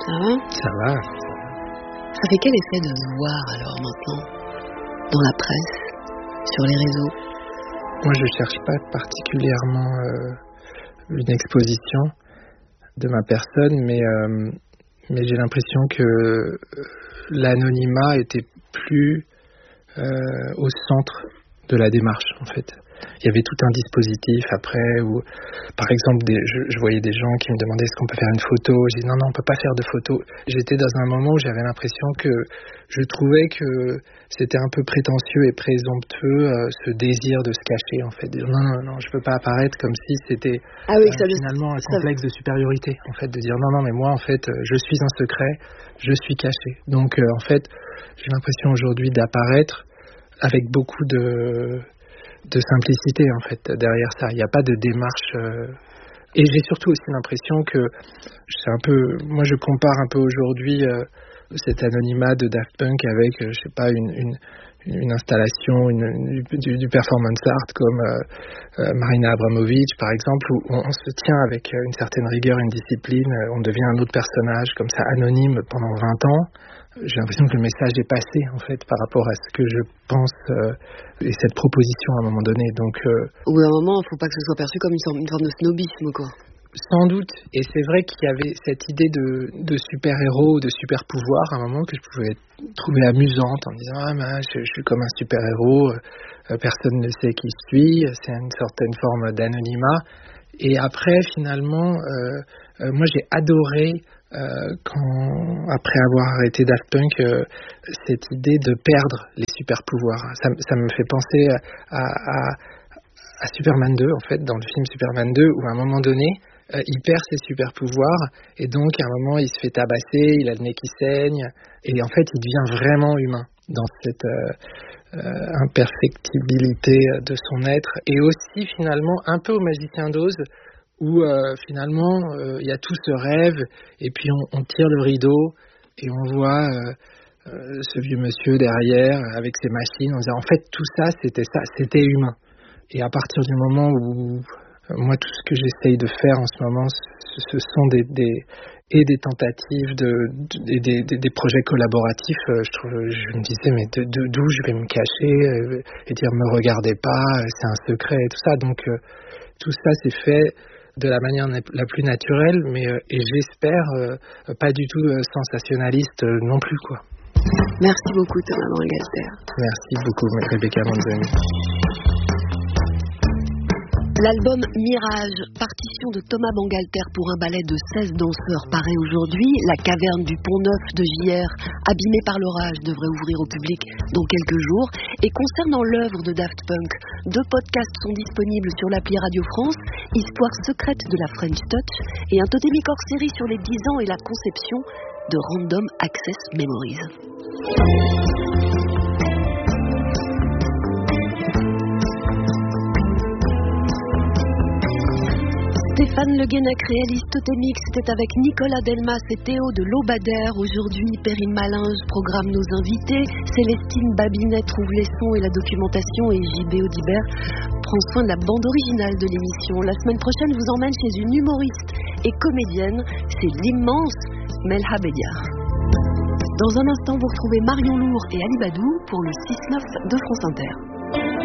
Ça va ? Ça va. Ça fait quel effet de vous voir alors maintenant dans la presse, sur les réseaux ? Moi, je cherche pas particulièrement une exposition de ma personne, mais j'ai l'impression que l'anonymat était plus au centre de la démarche, en fait. Il y avait tout un dispositif après où, par exemple, je voyais des gens qui me demandaient est-ce qu'on peut faire une photo. Je dis non, on peut pas faire de photo. J'étais dans un moment où j'avais l'impression que je trouvais que c'était un peu prétentieux et présomptueux ce désir de se cacher, en fait. Dire non, je peux pas apparaître comme si c'était finalement un complexe de supériorité, en fait, de dire non, mais moi, en fait, je suis un secret, je suis caché. Donc, en fait, j'ai l'impression aujourd'hui d'apparaître avec beaucoup de simplicité, en fait, derrière ça. Il n'y a pas de démarche. Et j'ai surtout aussi l'impression que moi je compare un peu aujourd'hui cet anonymat de Daft Punk avec, je sais pas, une installation du performance art comme Marina Abramovic, par exemple, où on se tient avec une certaine rigueur, une discipline, on devient un autre personnage comme ça, anonyme pendant 20 ans. J'ai l'impression que le message est passé, en fait, par rapport à ce que je pense et cette proposition à un moment donné. Donc, au bout d'un moment, il ne faut pas que ce soit perçu comme une forme de snobisme, quoi. Sans doute. Et c'est vrai qu'il y avait cette idée de super-héros, de super-pouvoir, à un moment que je pouvais trouver amusante en disant je suis comme un super-héros, personne ne sait qui je suis, c'est une certaine forme d'anonymat. Et après, finalement, moi j'ai adoré après avoir arrêté Daft Punk, cette idée de perdre les super-pouvoirs. Ça me fait penser à Superman 2, en fait, dans le film Superman 2, où à un moment donné, il perd ses super-pouvoirs, et donc à un moment, il se fait tabasser, il a le nez qui saigne, et en fait, il devient vraiment humain dans cette imperfectibilité de son être, et aussi, finalement, un peu au Magicien d'Oz, où finalement il y a tout ce rêve et puis on tire le rideau et on voit ce vieux monsieur derrière avec ses machines. On dit en fait tout ça, c'était humain. Et à partir du moment où moi tout ce que j'essaye de faire en ce moment, ce sont des tentatives des projets collaboratifs. Je me disais mais d'où je vais me cacher et dire me regardez pas, c'est un secret et tout ça. Donc tout ça c'est fait de la manière la plus naturelle, mais et j'espère pas du tout sensationnaliste non plus, quoi. Merci beaucoup Thomas Bangalter. Merci beaucoup Rebecca Manzoni. L'album Mirage, partition de Thomas Bangalter pour un ballet de 16 danseurs, paraît aujourd'hui. La caverne du Pont-Neuf de JR, abîmée par l'orage, devrait ouvrir au public dans quelques jours. Et concernant l'œuvre de Daft Punk, 2 podcasts sont disponibles sur l'appli Radio France, Histoire secrète de la French Touch et un totémique hors-série sur les 10 ans et la conception de Random Access Memories. Stéphane Le Guenec réalise Totémix, c'était avec Nicolas Delmas et Théo de Laubadère. Aujourd'hui, Perrine Malinge programme nos invités. Célestine Babinet trouve les sons et la documentation et JB Audibert prend soin de la bande originale de l'émission. La semaine prochaine vous emmène chez une humoriste et comédienne, c'est l'immense Melha Bédiar. Dans un instant, vous retrouvez Marion Lourd et Ali Badou pour le 6-9 de France Inter.